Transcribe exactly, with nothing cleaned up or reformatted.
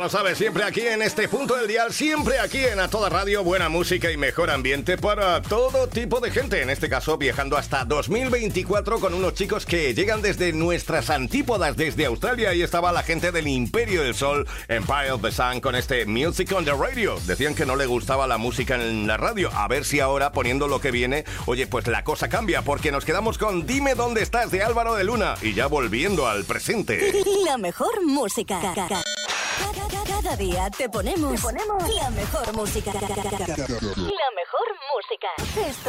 lo sabes, siempre aquí en este punto del dial, siempre aquí en A Toda Radio, buena música y mejor ambiente para todo tipo de gente. En este caso, viajando hasta dos mil veinticuatro con unos chicos que llegan desde nuestras antípodas, desde Australia. Ahí estaba la gente del Imperio del Sol, Empire of the Sun, con este Music on the Radio. Decían que no le gustaba la música en la radio. A ver si ahora, poniendo lo que viene, oye, pues la cosa cambia, porque nos quedamos con Dime dónde estás, de Álvaro de Luna. Y ya volviendo al presente. La mejor música. Cada, cada día te ponemos, te ponemos la mejor música. La mejor música. Esto